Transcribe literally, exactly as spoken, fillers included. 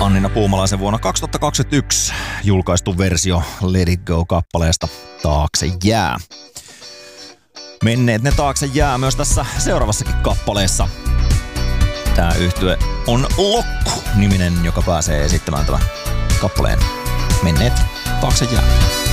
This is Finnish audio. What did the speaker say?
Annina Puumalaisen vuonna kaksituhattakaksikymmentäyksi julkaistu versio Let It Go-kappaleesta Taakse jää. Menneet ne taakse jää myös tässä seuraavassakin kappaleessa. Tää yhtye on Lokku-niminen, joka pääsee esittämään tämän kappaleen Menneet taakse jää.